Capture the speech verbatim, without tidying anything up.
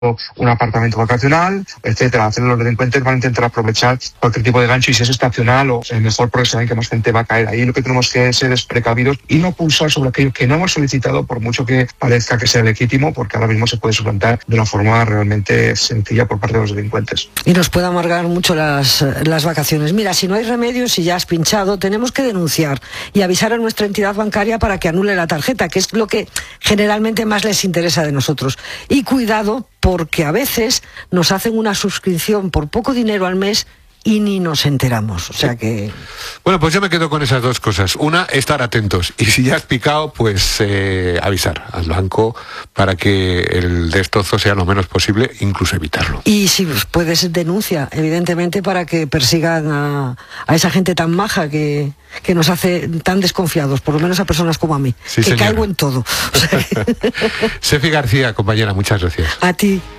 un apartamento vacacional, etcétera. Los delincuentes van a intentar aprovechar cualquier tipo de gancho, y si es estacional o eh, mejor, porque saben que más gente va a caer ahí. Lo que tenemos que ser es precavidos y no pulsar sobre aquello que no hemos solicitado, por mucho que parezca que sea legítimo, porque ahora mismo se puede suplantar de una forma realmente sencilla por parte de los delincuentes. Y nos puede amargar mucho las, las vacaciones. Mira, si no hay remedio, si ya has pinchado, tenemos que denunciar y avisar a nuestra entidad bancaria para que anule la tarjeta, que es lo que generalmente más les interesa de nosotros. Y cuidado, porque a veces nos hacen una suscripción por poco dinero al mes y ni nos enteramos, o sea que... Bueno, pues yo me quedo con esas dos cosas. Una, estar atentos, y si ya has picado, pues eh, avisar al banco para que el destrozo sea lo menos posible, incluso evitarlo. Y si puedes, denuncia, evidentemente, para que persigan a, a esa gente tan maja que, que nos hace tan desconfiados, por lo menos a personas como a mí, sí, que señora. caigo en todo. O sea que... Sefi García, compañera, muchas gracias. A ti.